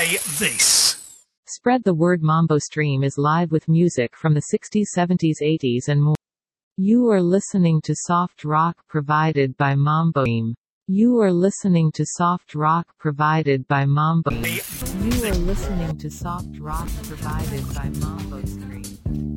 Play this. Spread the word. Mambo Stream is live with music from the 60s, 70s, 80s and more. You are listening to soft rock provided by Mambo Stream. You are listening to soft rock provided by Mambo. You are listening to soft rock provided by Mambo Stream.